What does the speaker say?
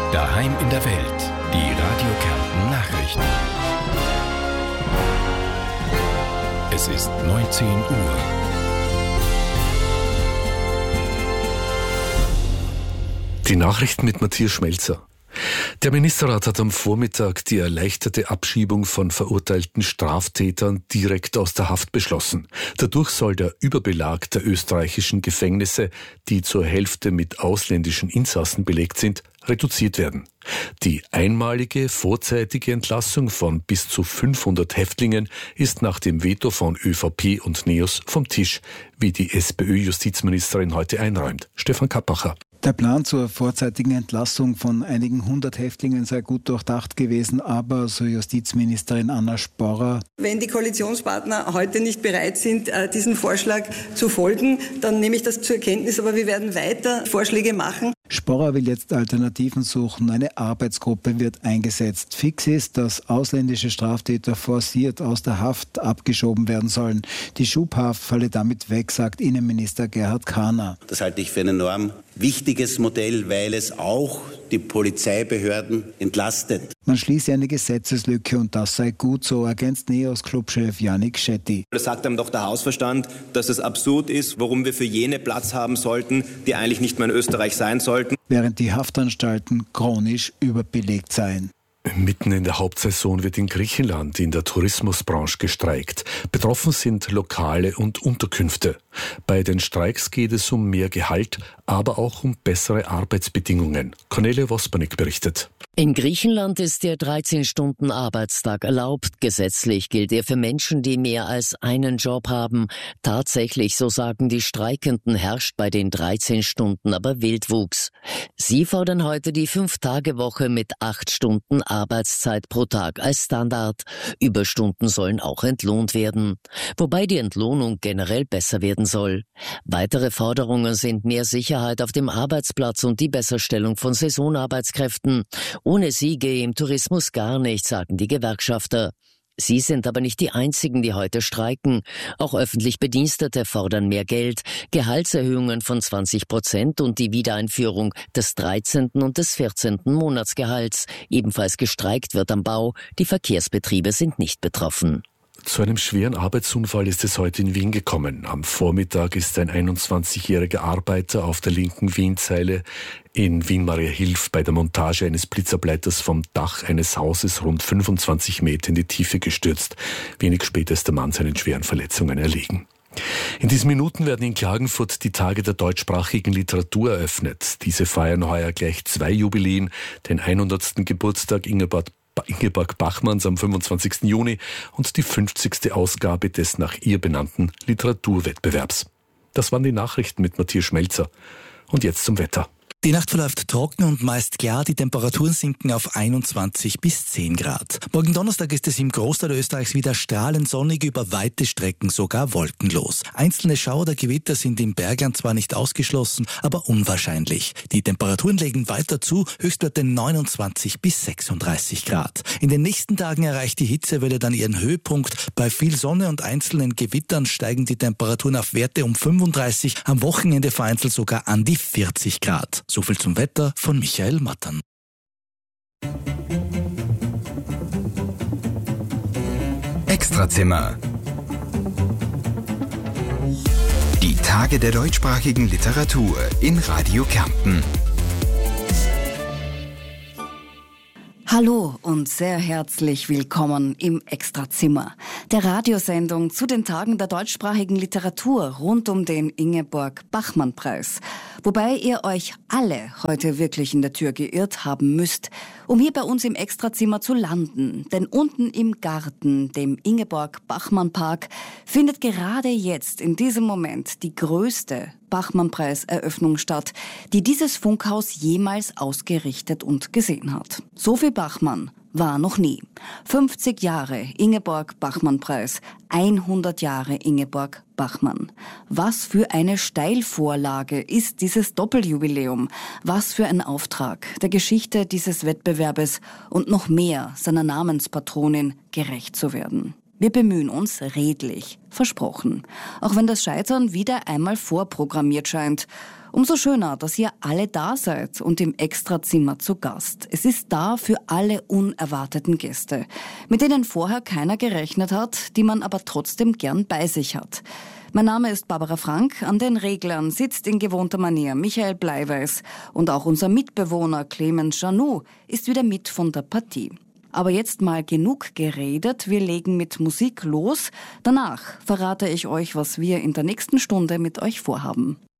Daheim in der Welt. Die Radio Kärnten Nachrichten. Es ist 19 Uhr. Die Nachrichten mit Matthias Schmelzer. Der Ministerrat hat am Vormittag die erleichterte Abschiebung von verurteilten Straftätern direkt aus der Haft beschlossen. Dadurch soll der Überbelag der österreichischen Gefängnisse, die zur Hälfte mit ausländischen Insassen belegt sind, reduziert werden. Die einmalige vorzeitige Entlassung von bis zu 500 Häftlingen ist nach dem Veto von ÖVP und NEOS vom Tisch, wie die SPÖ-Justizministerin heute einräumt. Stefan Kappacher. Der Plan zur vorzeitigen Entlassung von einigen 100 Häftlingen sei gut durchdacht gewesen, aber, so Justizministerin Anna Sporrer: Wenn die Koalitionspartner heute nicht bereit sind, diesem Vorschlag zu folgen, dann nehme ich das zur Kenntnis, aber wir werden weiter Vorschläge machen. Sporrer will jetzt Alternativen suchen. Eine Arbeitsgruppe wird eingesetzt. Fix ist, dass ausländische Straftäter forciert aus der Haft abgeschoben werden sollen. Die Schubhaft falle damit weg, sagt Innenminister Gerhard Kahner. Das halte ich für ein enorm wichtiges Modell, weil es auch die Polizeibehörden entlastet. Man schließe eine Gesetzeslücke und das sei gut so, ergänzt NEOS-Clubchef Yannick Shetty. Das sagt einem doch der Hausverstand, dass es absurd ist, warum wir für jene Platz haben sollten, die eigentlich nicht mehr in Österreich sein sollten. Während die Haftanstalten chronisch überbelegt seien. Mitten in der Hauptsaison wird in Griechenland in der Tourismusbranche gestreikt. Betroffen sind Lokale und Unterkünfte. Bei den Streiks geht es um mehr Gehalt, aber auch um bessere Arbeitsbedingungen. Cornelia Wospernik berichtet. In Griechenland ist der 13-Stunden-Arbeitstag erlaubt. Gesetzlich gilt er für Menschen, die mehr als einen Job haben. Tatsächlich, so sagen die Streikenden, herrscht bei den 13 Stunden aber Wildwuchs. Sie fordern heute die 5-Tage-Woche mit 8 Stunden Arbeitszeit pro Tag als Standard. Überstunden sollen auch entlohnt werden. Wobei die Entlohnung generell besser werden soll. Weitere Forderungen sind mehr Sicherheit auf dem Arbeitsplatz und die Besserstellung von Saisonarbeitskräften. Ohne sie gehe im Tourismus gar nichts, sagen die Gewerkschafter. Sie sind aber nicht die einzigen, die heute streiken. Auch öffentlich Bedienstete fordern mehr Geld, Gehaltserhöhungen von 20% und die Wiedereinführung des 13. und des 14. Monatsgehalts. Ebenfalls gestreikt wird am Bau. Die Verkehrsbetriebe sind nicht betroffen. Zu einem schweren Arbeitsunfall ist es heute in Wien gekommen. Am Vormittag ist ein 21-jähriger Arbeiter auf der linken Wienzeile in Wien-Mariahilf bei der Montage eines Blitzableiters vom Dach eines Hauses rund 25 Meter in die Tiefe gestürzt. Wenig später ist der Mann seinen schweren Verletzungen erlegen. In diesen Minuten werden in Klagenfurt die Tage der deutschsprachigen Literatur eröffnet. Diese feiern heuer gleich 2 Jubiläen, den 100. Geburtstag Ingeborg Bachmanns am 25. Juni und die 50. Ausgabe des nach ihr benannten Literaturwettbewerbs. Das waren die Nachrichten mit Matthias Schmelzer. Und jetzt zum Wetter. Die Nacht verläuft trocken und meist klar. Die Temperaturen sinken auf 21 bis 10 Grad. Morgen Donnerstag ist es im Großteil Österreichs wieder strahlend sonnig, über weite Strecken sogar wolkenlos. Einzelne Schauer oder Gewitter sind im Bergland zwar nicht ausgeschlossen, aber unwahrscheinlich. Die Temperaturen legen weiter zu, Höchstwerte 29 bis 36 Grad. In den nächsten Tagen erreicht die Hitzewelle dann ihren Höhepunkt. Bei viel Sonne und einzelnen Gewittern steigen die Temperaturen auf Werte um 35, am Wochenende vereinzelt sogar an die 40 Grad. So viel zum Wetter von Michael Mattern. Extrazimmer. Die Tage der deutschsprachigen Literatur in Radio Kärnten. Hallo und sehr herzlich willkommen im Extrazimmer, der Radiosendung zu den Tagen der deutschsprachigen Literatur rund um den Ingeborg-Bachmann-Preis. Wobei ihr euch alle heute wirklich in der Tür geirrt haben müsst, um hier bei uns im Extrazimmer zu landen. Denn unten im Garten, dem Ingeborg-Bachmann-Park, findet gerade jetzt in diesem Moment die größte Bachmann-Preis-Eröffnung statt, die dieses Funkhaus jemals ausgerichtet und gesehen hat. So viel Bachmann war noch nie. 50 Jahre Ingeborg-Bachmann-Preis, 100 Jahre Ingeborg Bachmann. Was für eine Steilvorlage ist dieses Doppeljubiläum? Was für ein Auftrag, der Geschichte dieses Wettbewerbes und noch mehr seiner Namenspatronin gerecht zu werden. Wir bemühen uns redlich. Versprochen. Auch wenn das Scheitern wieder einmal vorprogrammiert scheint. Umso schöner, dass ihr alle da seid und im Extrazimmer zu Gast. Es ist da für alle unerwarteten Gäste, mit denen vorher keiner gerechnet hat, die man aber trotzdem gern bei sich hat. Mein Name ist Barbara Frank, an den Reglern sitzt in gewohnter Manier Michael Bleiweiß und auch unser Mitbewohner Clemens Janou ist wieder mit von der Partie. Aber jetzt mal genug geredet, wir legen mit Musik los. Danach verrate ich euch, was wir in der nächsten Stunde mit euch vorhaben.